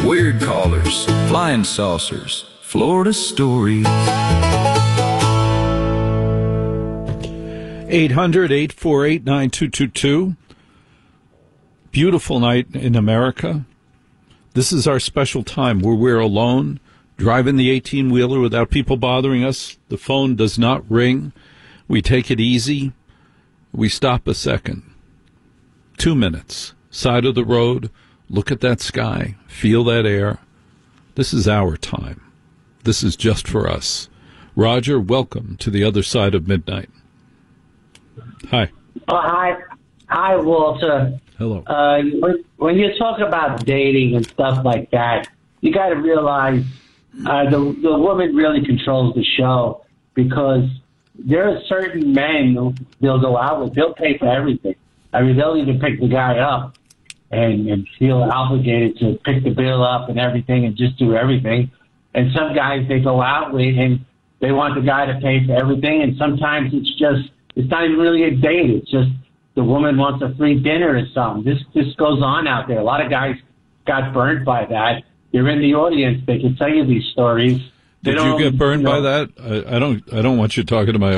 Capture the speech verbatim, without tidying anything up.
weird callers, flying saucers, Florida stories. eight hundred, eight four eight, nine two two two. Beautiful night in America. This is our special time where we're alone, driving the eighteen-wheeler without people bothering us. The phone does not ring. We take it easy. We stop a second. Two minutes. Side of the road. Look at that sky. Feel that air. This is our time. This is just for us. Roger, welcome to the other side of midnight. Hi. Oh, hi. Hi, Walter. Hello. Uh, when, when you talk about dating and stuff like that, you got to realize uh, the, the woman really controls the show, because there are certain men who they'll go out with, they'll pay for everything. I mean, they'll even pick the guy up and, and feel obligated to pick the bill up and everything and just do everything. And some guys they go out with and they want the guy to pay for everything. And sometimes it's just, it's not even really a date. It's just the woman wants a free dinner or something. This, this goes on out there. A lot of guys got burned by that. You're in the audience. They can tell you these stories. They Did you get burned you know, by that? I, I don't. I don't want you talking to my